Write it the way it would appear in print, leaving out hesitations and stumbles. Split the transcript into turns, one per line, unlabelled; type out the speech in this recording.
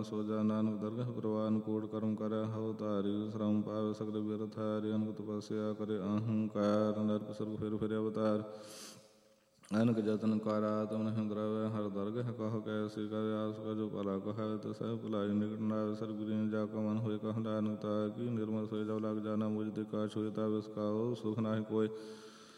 ਸੋ ਜਾ ਨਾਨਕ ਦਰਗਹ ਪ੍ਰਵਾਨ ਕੋਟ ਕਰਮ ਕਰੈ ਹਉ ਧਾਰੀ ਸ਼ਰਮ ਪਾਵੈ ਸਗਲ ਬਿਰਥ ਹਾਰਿ ਅਨਕ ਤਪੱਸਿਆ ਕਰੇ ਅਹੰਕਾਰ ਨਰਕ ਸੁਰਗ ਫਿਰ ਅਵਤਾਰ ਅਨਕ ਜਤਨ ਕਰ ਆਤਮ ਨਹਿ ਦਰਵੈ ਹਰ ਦਰਗਹ ਕਹ ਕੈਸੀ ਕਰ ਆਸ ਜੋ ਭਲਾ ਕਹੈ ਤਸੈ ਭੁਲਾਈ ਨਿਕਟ ਨਾਵੈ ਸਰਗੁਰੀ ਜਾ ਕਾ ਮਨ ਹੋਏ ਕਹ ਨਾਨਕ ਤਾ ਕੀ ਨਿਰਮਲ ਸੋਇ ਜਬ ਲਗ ਜਾਣਾ ਮੁਝ ਤੇ ਕਾਛ ਹੋਏ ਤਾ ਵਿਸ ਕਾਓ ਸੁਖ ਨਾਹਿ ਕੋਇ